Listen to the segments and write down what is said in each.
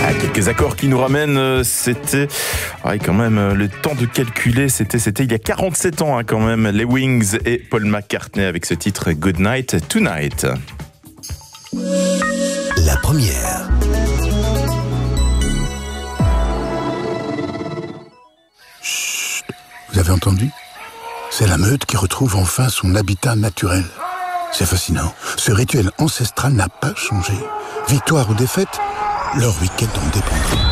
Quelques accords qui nous ramènent, c'était quand même le temps de calculer, c'était il y a 47 ans quand même, les Wings et Paul McCartney avec ce titre Good Night Tonight. La première. Chut, vous avez entendu ? C'est la meute qui retrouve enfin son habitat naturel. C'est fascinant. Ce rituel ancestral n'a pas changé. Victoire ou défaite, leur week-end en dépendra.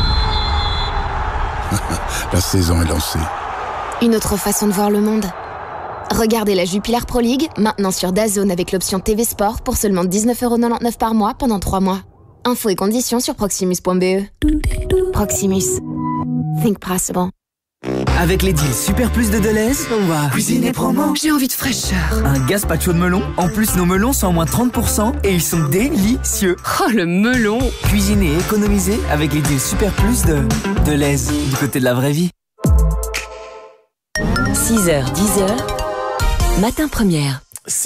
La saison est lancée. Une autre façon de voir le monde. Regardez la Jupiler Pro League, maintenant sur DAZN avec l'option TV Sport pour seulement 19,99€ par mois pendant 3 mois. Infos et conditions sur proximus.be. Proximus. Think possible. Avec les deals Super Plus de Deleuze, on va cuisiner promo. J'ai envie de fraîcheur. Un gazpacho de melon. En plus, nos melons sont à moins 30% et ils sont délicieux. Oh, le melon. Cuisiner et économiser avec les deals Super Plus de Deleuze, du côté de la vraie vie. 6h, 10h, matin première.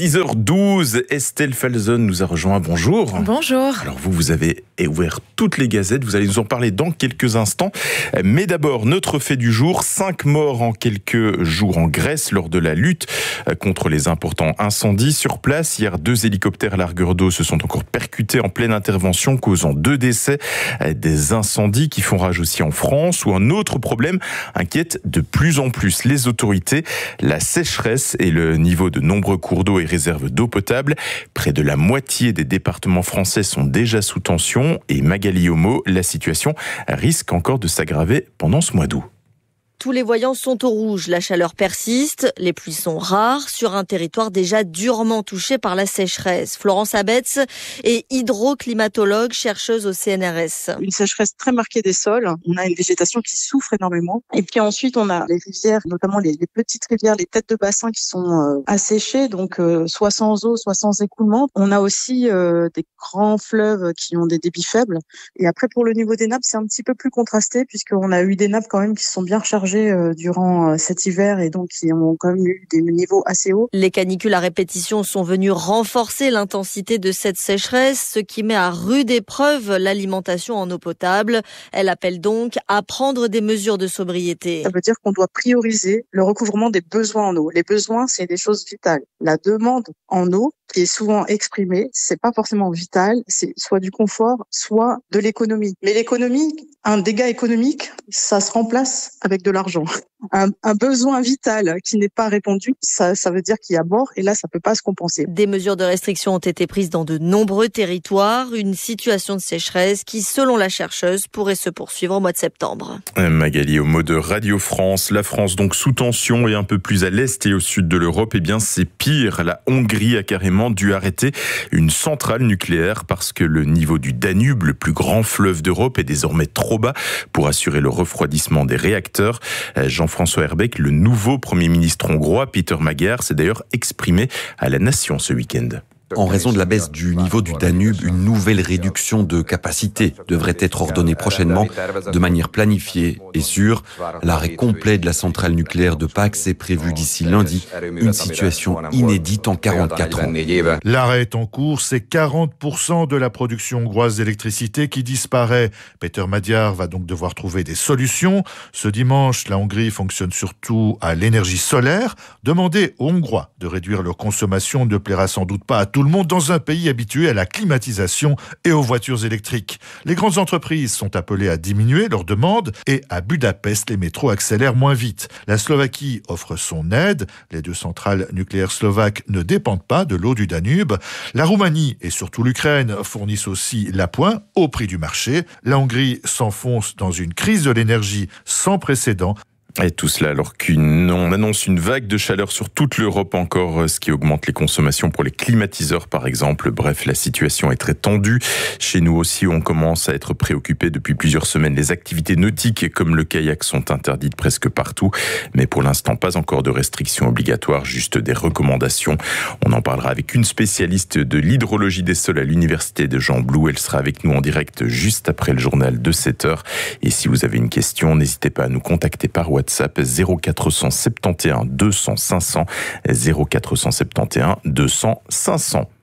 6h12, Estelle Falzon nous a rejoint. Bonjour. Bonjour. Alors vous avez ouvert toutes les gazettes, vous allez nous en parler dans quelques instants. Mais d'abord, notre fait du jour, 5 morts en quelques jours en Grèce lors de la lutte contre les importants incendies sur place. Hier, 2 hélicoptères largueurs d'eau se sont encore percutés en pleine intervention, causant 2 décès. Des incendies qui font rage aussi en France, où un autre problème inquiète de plus en plus les autorités, la sécheresse et le niveau de nombreux cours d'eau et réserves d'eau potable. Près de la moitié des départements français sont déjà sous tension et Magali Homo, la situation risque encore de s'aggraver pendant ce mois d'août. Tous les voyants sont au rouge, la chaleur persiste, les pluies sont rares sur un territoire déjà durement touché par la sécheresse. Florence Abetz est hydroclimatologue, chercheuse au CNRS. Une sécheresse très marquée des sols, on a une végétation qui souffre énormément. Et puis ensuite, on a les rivières, notamment les petites rivières, les têtes de bassin qui sont asséchées, donc soit sans eau, soit sans écoulement. On a aussi des grands fleuves qui ont des débits faibles. Et après, pour le niveau des nappes, c'est un petit peu plus contrasté puisqu'on a eu des nappes quand même qui sont bien rechargées durant cet hiver et donc qui ont quand même eu des niveaux assez hauts. Les canicules à répétition sont venues renforcer l'intensité de cette sécheresse, ce qui met à rude épreuve l'alimentation en eau potable. Elle appelle donc à prendre des mesures de sobriété. Ça veut dire qu'on doit prioriser le recouvrement des besoins en eau. Les besoins, c'est des choses vitales. La demande en eau, qui est souvent exprimée, c'est pas forcément vital, c'est soit du confort, soit de l'économie. Mais l'économie, un dégât économique, ça se remplace avec de l'argent. Un besoin vital qui n'est pas répondu, ça veut dire qu'il y a mort et là, ça peut pas se compenser. Des mesures de restriction ont été prises dans de nombreux territoires, une situation de sécheresse qui, selon la chercheuse, pourrait se poursuivre au mois de septembre. Magali Homo de Radio France, la France donc sous tension et un peu plus à l'est et au sud de l'Europe, eh bien c'est pire. La Hongrie a carrément dû arrêter une centrale nucléaire parce que le niveau du Danube, le plus grand fleuve d'Europe, est désormais trop bas pour assurer le refroidissement des réacteurs. Jean-François Herbeck, le nouveau Premier ministre hongrois, Peter Magyar, s'est d'ailleurs exprimé à la Nation ce week-end. En raison de la baisse du niveau du Danube, une nouvelle réduction de capacité devrait être ordonnée prochainement de manière planifiée et sûre. L'arrêt complet de la centrale nucléaire de Pax est prévu d'ici lundi, une situation inédite en 44 ans. L'arrêt est en cours, c'est 40% de la production hongroise d'électricité qui disparaît. Peter Magyar va donc devoir trouver des solutions. Ce dimanche, la Hongrie fonctionne surtout à l'énergie solaire. Demander aux Hongrois de réduire leur consommation ne plaira sans doute pas à tout le monde dans un pays habitué à la climatisation et aux voitures électriques. Les grandes entreprises sont appelées à diminuer leurs demandes et à Budapest, les métros accélèrent moins vite. La Slovaquie offre son aide. Les 2 centrales nucléaires slovaques ne dépendent pas de l'eau du Danube. La Roumanie et surtout l'Ukraine fournissent aussi l'appoint au prix du marché. La Hongrie s'enfonce dans une crise de l'énergie sans précédent. Et tout cela alors qu'on annonce une vague de chaleur sur toute l'Europe encore, ce qui augmente les consommations pour les climatiseurs par exemple. Bref, la situation est très tendue. Chez nous aussi, on commence à être préoccupé depuis plusieurs semaines. Les activités nautiques comme le kayak sont interdites presque partout. Mais pour l'instant, pas encore de restrictions obligatoires, juste des recommandations. On en parlera avec une spécialiste de l'hydrologie des sols à l'université de Jean Blou. Elle sera avec nous en direct juste après le journal de 7h. Et si vous avez une question, n'hésitez pas à nous contacter par WhatsApp 0471 200 500 0471 200 500.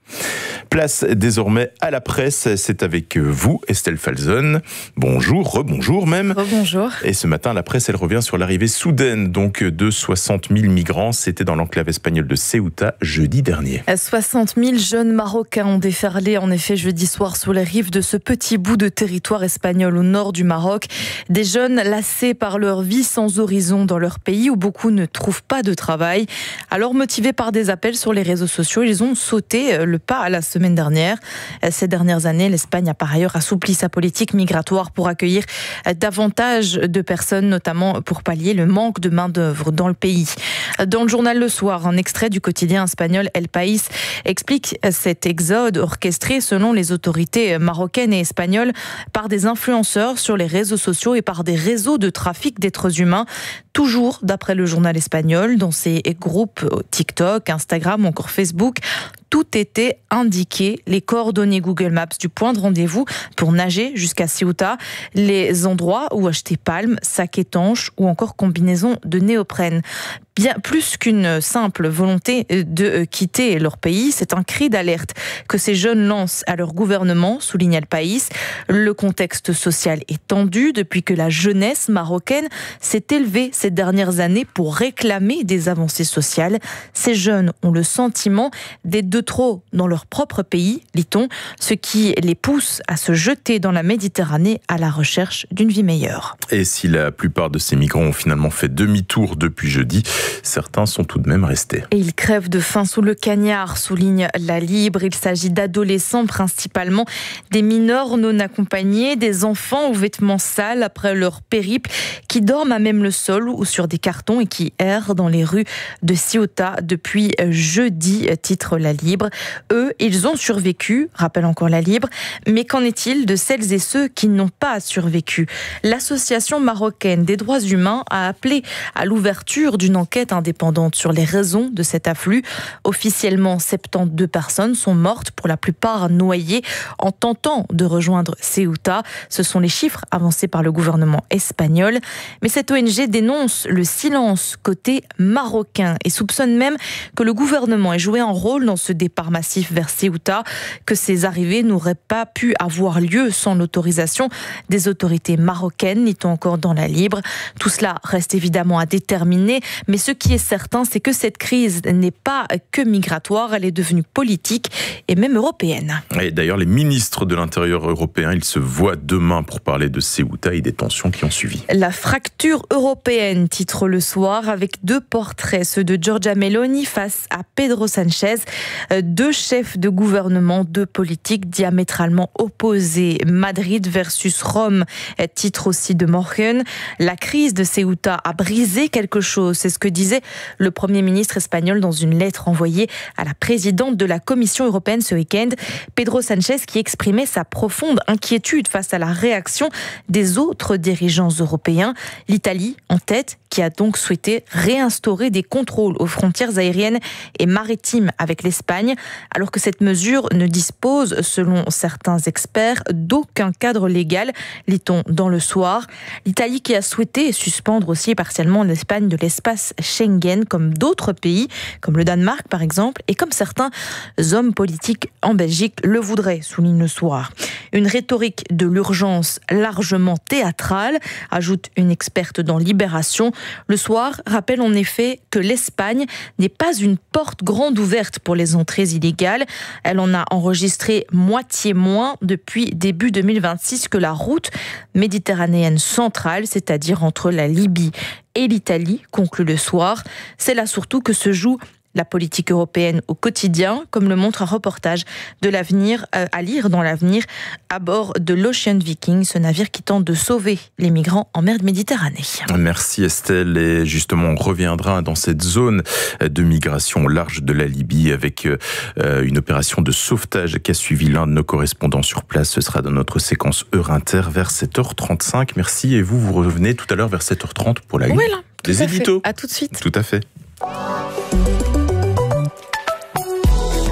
Place désormais à la presse, c'est avec vous Estelle Falzon. Bonjour, rebonjour même. Rebonjour. Et ce matin, la presse, elle revient sur l'arrivée soudaine donc de 60 000 migrants. C'était dans l'enclave espagnole de Ceuta jeudi dernier. 60 000 jeunes Marocains ont déferlé en effet jeudi soir sur les rives de ce petit bout de territoire espagnol au nord du Maroc. Des jeunes lassés par leur vie sans horizon dans leur pays où beaucoup ne trouvent pas de travail. Alors motivés par des appels sur les réseaux sociaux, ils ont sauté le pas à la semaine dernière. Ces dernières années, l'Espagne a par ailleurs assoupli sa politique migratoire pour accueillir davantage de personnes, notamment pour pallier le manque de main-d'œuvre dans le pays. Dans le journal Le Soir, un extrait du quotidien espagnol El País explique cet exode orchestré selon les autorités marocaines et espagnoles par des influenceurs sur les réseaux sociaux et par des réseaux de trafic d'êtres humains. Toujours d'après le journal espagnol, dans ces groupes TikTok, Instagram ou encore Facebook, tout était indiqué, les coordonnées Google Maps du point de rendez-vous pour nager jusqu'à Ceuta, les endroits où acheter palmes, sacs étanches ou encore combinaisons de néoprène. Bien plus qu'une simple volonté de quitter leur pays, c'est un cri d'alerte que ces jeunes lancent à leur gouvernement, souligne El País. Le contexte social est tendu depuis que la jeunesse marocaine s'est élevée ces dernières années pour réclamer des avancées sociales. Ces jeunes ont le sentiment d'être de trop dans leur propre pays, lit-on, ce qui les pousse à se jeter dans la Méditerranée à la recherche d'une vie meilleure. Et si la plupart de ces migrants ont finalement fait demi-tour depuis jeudi, certains sont tout de même restés. Et ils crèvent de faim sous le cagnard, souligne La Libre. Il s'agit d'adolescents, principalement des mineurs non accompagnés, des enfants aux vêtements sales après leur périple, qui dorment à même le sol ou sur des cartons et qui errent dans les rues de Ceuta depuis jeudi, titre La Libre. Eux, ils ont survécu, rappelle encore La Libre, mais qu'en est-il de celles et ceux qui n'ont pas survécu ? L'Association marocaine des droits humains a appelé à l'ouverture d'une enquête indépendante sur les raisons de cet afflux. Officiellement, 72 personnes sont mortes, pour la plupart noyées, en tentant de rejoindre Ceuta. Ce sont les chiffres avancés par le gouvernement espagnol. Mais cette ONG dénonce le silence côté marocain et soupçonne même que le gouvernement ait joué un rôle dans ce départ massif vers Ceuta, que ces arrivées n'auraient pas pu avoir lieu sans l'autorisation des autorités marocaines, dit-on encore dans La Libre. Tout cela reste évidemment à déterminer, mais ce qui est certain, c'est que cette crise n'est pas que migratoire, elle est devenue politique et même européenne. Et d'ailleurs, les ministres de l'Intérieur européens, ils se voient demain pour parler de Ceuta et des tensions qui ont suivi. La fracture européenne, titre Le Soir, avec deux portraits, ceux de Giorgia Meloni face à Pedro Sánchez, deux chefs de gouvernement, deux politiques diamétralement opposés. Madrid versus Rome, titre aussi de Morgen. La crise de Ceuta a brisé quelque chose, c'est ce que disait le Premier ministre espagnol dans une lettre envoyée à la présidente de la Commission européenne ce week-end. Pedro Sánchez qui exprimait sa profonde inquiétude face à la réaction des autres dirigeants européens. L'Italie en tête, qui a donc souhaité réinstaurer des contrôles aux frontières aériennes et maritimes avec l'Espagne, alors que cette mesure ne dispose, selon certains experts, d'aucun cadre légal, lit-on dans Le Soir. L'Italie qui a souhaité suspendre aussi partiellement l'Espagne de l'espace Schengen, comme d'autres pays, comme le Danemark par exemple, et comme certains hommes politiques en Belgique le voudraient, souligne Le Soir. Une rhétorique de l'urgence largement théâtrale, ajoute une experte dans Libération. Le Soir rappelle en effet que l'Espagne n'est pas une porte grande ouverte pour les entrées illégales. Elle en a enregistré moitié moins depuis début 2026 que la route méditerranéenne centrale, c'est-à-dire entre la Libye et l'Italie, conclut Le Soir. C'est là surtout que se joue la politique européenne au quotidien, comme le montre un reportage de l'Avenir, à lire dans l'Avenir, à bord de l'Ocean Viking, ce navire qui tente de sauver les migrants en mer de Méditerranée. Merci Estelle, et justement on reviendra dans cette zone de migration au large de la Libye avec une opération de sauvetage qu'a suivi l'un de nos correspondants sur place. Ce sera dans notre séquence Heure Inter vers 7h35. Merci, et vous revenez tout à l'heure vers 7h30 pour la une des éditos. À tout de suite. Tout à fait. Et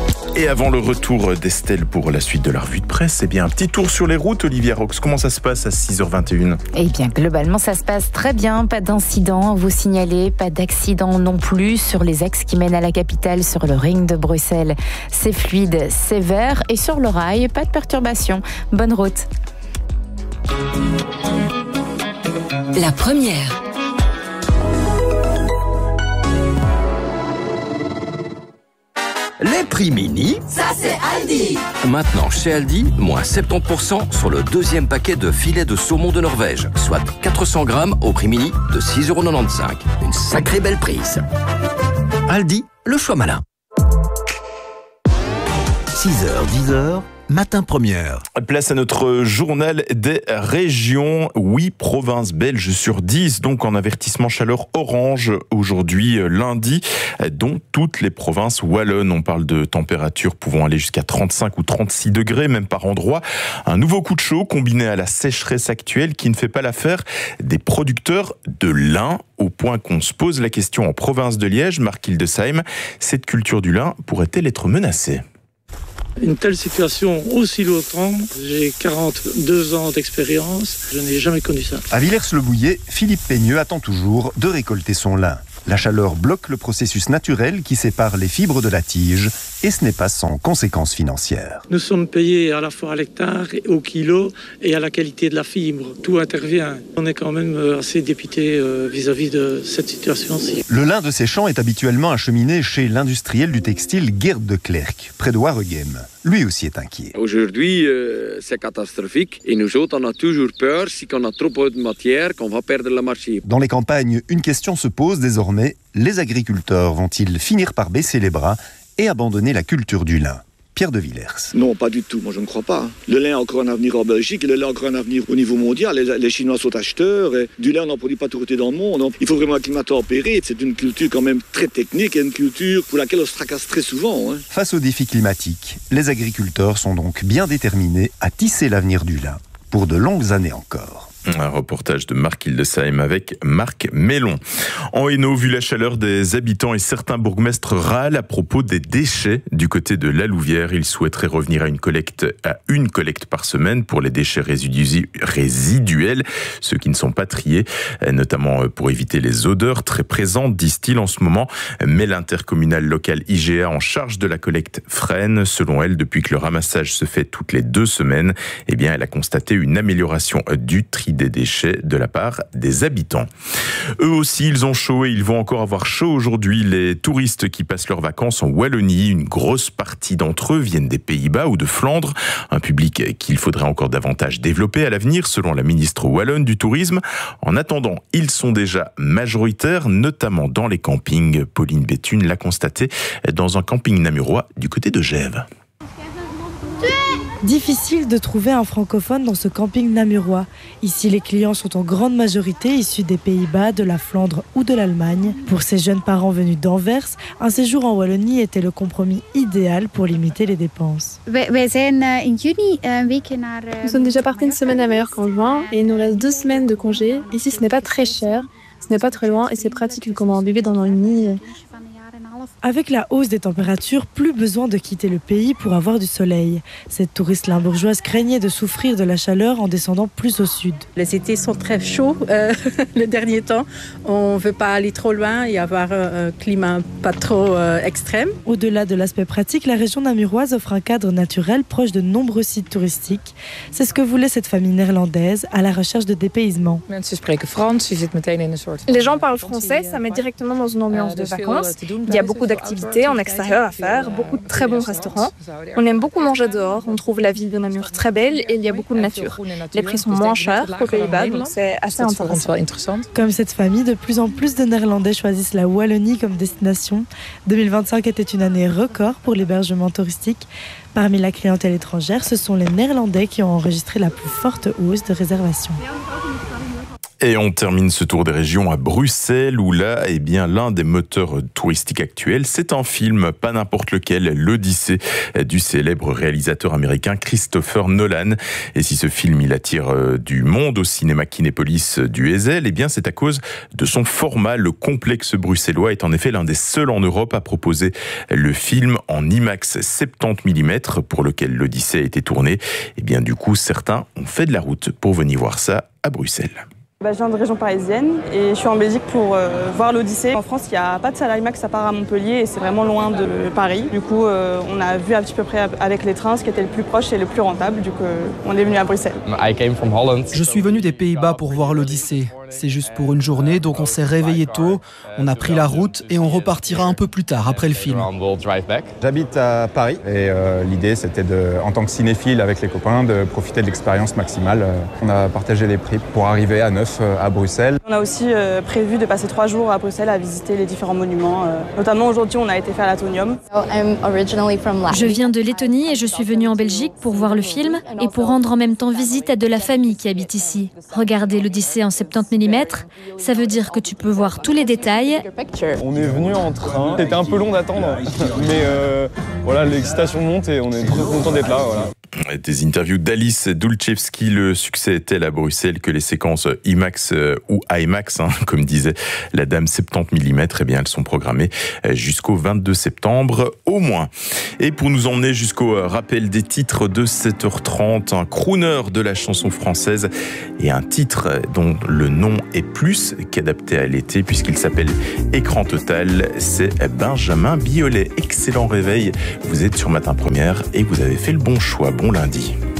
Et avant le retour d'Estelle pour la suite de la revue de presse, eh bien un petit tour sur les routes, Olivia Rox. Comment ça se passe à 6h21 ? Eh bien, globalement, ça se passe très bien. Pas d'incident, vous signalez, pas d'accident non plus sur les axes qui mènent à la capitale, sur le ring de Bruxelles. C'est fluide, c'est vert. Et sur le rail, pas de perturbation. Bonne route. La première. Les prix mini, ça c'est Aldi. Maintenant chez Aldi, moins 70% sur le deuxième paquet de filets de saumon de Norvège, soit 400 grammes au prix mini de 6,95 €. Une sacrée belle prise. Aldi, le choix malin. 6h, 10h. Matin première. Place à notre journal des régions. 8 provinces belges sur 10, donc en avertissement chaleur orange aujourd'hui lundi, dont toutes les provinces wallonnes. On parle de températures pouvant aller jusqu'à 35 ou 36 degrés, même par endroit. Un nouveau coup de chaud combiné à la sécheresse actuelle qui ne fait pas l'affaire des producteurs de lin, au point qu'on se pose la question en province de Liège. Marc Hildesheim, cette culture du lin pourrait-elle être menacée ? Une telle situation aussi longtemps, j'ai 42 ans d'expérience, je n'ai jamais connu ça. À Villers-le-Bouillet, Philippe Peigneux attend toujours de récolter son lin. La chaleur bloque le processus naturel qui sépare les fibres de la tige et ce n'est pas sans conséquences financières. Nous sommes payés à la fois à l'hectare, au kilo et à la qualité de la fibre. Tout intervient. On est quand même assez dépité vis-à-vis de cette situation-ci. Le lin de ces champs est habituellement acheminé chez l'industriel du textile Gerd de Klerk, près de Waregem. Lui aussi est inquiet. Aujourd'hui, c'est catastrophique et nous autres, on a toujours peur, si on a trop de matière, qu'on va perdre le marché. Dans les campagnes, une question se pose désormais. Les agriculteurs vont-ils finir par baisser les bras et abandonner la culture du lin ? Pierre de Villers. Non, pas du tout. Moi, je ne crois pas. Le lin a encore un avenir en Belgique, le lin a encore un avenir au niveau mondial. Les Chinois sont acheteurs. Et du lin, on n'en produit pas tout côté dans le monde. Donc, il faut vraiment un climat tempéré. C'est une culture quand même très technique et une culture pour laquelle on se tracasse très souvent. Face aux défis climatiques, les agriculteurs sont donc bien déterminés à tisser l'avenir du lin pour de longues années encore. Un reportage de Marc Hildesheim avec Marc Mélon. En Hainaut, vu la chaleur des habitants et certains bourgmestres râlent à propos des déchets du côté de la Louvière. Ils souhaiteraient revenir à une collecte par semaine pour les déchets résiduels, ceux qui ne sont pas triés, notamment pour éviter les odeurs très présentes, disent-ils en ce moment. Mais l'intercommunal local IGA en charge de la collecte freine. Selon elle, depuis que le ramassage se fait toutes les 2 semaines, eh bien, elle a constaté une amélioration du tri des déchets de la part des habitants. Eux aussi, ils ont chaud et ils vont encore avoir chaud aujourd'hui. Les touristes qui passent leurs vacances en Wallonie, une grosse partie d'entre eux viennent des Pays-Bas ou de Flandre, un public qu'il faudrait encore davantage développer à l'avenir, selon la ministre wallonne du Tourisme. En attendant, ils sont déjà majoritaires, notamment dans les campings. Pauline Béthune l'a constaté dans un camping namurois du côté de Gèves. Difficile de trouver un francophone dans ce camping namurois. Ici, les clients sont en grande majorité issus des Pays-Bas, de la Flandre ou de l'Allemagne. Pour ces jeunes parents venus d'Anvers, un séjour en Wallonie était le compromis idéal pour limiter les dépenses. Nous sommes déjà partis une semaine à Majorque en juin et il nous reste 2 semaines de congé. Ici, ce n'est pas très cher, ce n'est pas très loin et c'est pratique comme un bébé dans un nid. Avec la hausse des températures, plus besoin de quitter le pays pour avoir du soleil. Cette touriste limbourgeoise craignait de souffrir de la chaleur en descendant plus au sud. Les étés sont très chauds le dernier temps. On ne veut pas aller trop loin et avoir un climat pas trop extrême. Au-delà de l'aspect pratique, la région namuroise offre un cadre naturel proche de nombreux sites touristiques. C'est ce que voulait cette famille néerlandaise à la recherche de dépaysement. Les gens parlent français, ça met directement dans une ambiance de vacances. Il y a beaucoup d'activités en extérieur à faire, beaucoup de très bons restaurants. On aime beaucoup manger dehors, on trouve la ville de Namur très belle et il y a beaucoup de nature. Les prix sont moins chers qu'aux Pays-Bas, donc c'est assez intéressant. Comme cette famille, de plus en plus de Néerlandais choisissent la Wallonie comme destination. 2025 était une année record pour l'hébergement touristique. Parmi la clientèle étrangère, ce sont les Néerlandais qui ont enregistré la plus forte hausse de réservations. Et on termine ce tour des régions à Bruxelles, où là, l'un des moteurs touristiques actuels, c'est un film, pas n'importe lequel, l'Odyssée du célèbre réalisateur américain Christopher Nolan. Et si ce film, il attire du monde au cinéma Kinépolis du Heysel, c'est à cause de son format. Le complexe bruxellois est en effet l'un des seuls en Europe à proposer le film en IMAX 70 mm, pour lequel l'Odyssée a été tournée. Du coup, certains ont fait de la route pour venir voir ça à Bruxelles. Je viens de région parisienne et je suis en Belgique pour voir l'Odyssée. En France, il n'y a pas de salle IMAX à part à Montpellier et c'est vraiment loin de Paris. Du coup, on a vu à petit peu près avec les trains ce qui était le plus proche et le plus rentable. Du coup, on est venu à Bruxelles. Je suis venu des Pays-Bas pour voir l'Odyssée. C'est juste pour une journée, donc on s'est réveillé tôt, on a pris la route et on repartira un peu plus tard après le film. J'habite à Paris et l'idée c'était en tant que cinéphile avec les copains de profiter de l'expérience maximale. On a partagé les prix pour arriver à 9 à Bruxelles. On a aussi prévu de passer 3 jours à Bruxelles à visiter les différents monuments. Notamment aujourd'hui on a été faire l'Atonium. Je viens de Lettonie et je suis venue en Belgique pour voir le film et pour rendre en même temps visite à de la famille qui habite ici. Regardez l'Odyssée en 70 mm, ça veut dire que tu peux voir tous les détails. On est venu en train, c'était un peu long d'attendre, mais voilà, l'excitation monte et on est très content d'être là. Voilà. Des interviews d'Alice Dulczewski. Le succès est tel à Bruxelles que les séquences IMAX ou IMAX, comme disait la dame 70 mm, elles sont programmées jusqu'au 22 septembre au moins. Et pour nous emmener jusqu'au rappel des titres de 7h30, un crooner de la chanson française et un titre dont le nom est plus qu'adapté à l'été puisqu'il s'appelle Écran Total, c'est Benjamin Biolay. Excellent réveil, vous êtes sur Matin Première et vous avez fait le bon choix. Bon lundi.